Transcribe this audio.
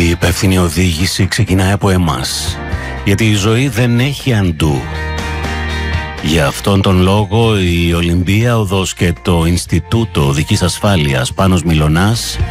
Η υπεύθυνη οδήγηση ξεκινάει από εμάς, γιατί η ζωή δεν έχει αντού. Για αυτόν τον λόγο η Ολυμπία Οδός και το Ινστιτούτο Οδικής Ασφάλειας Πάνος Μιλωνάς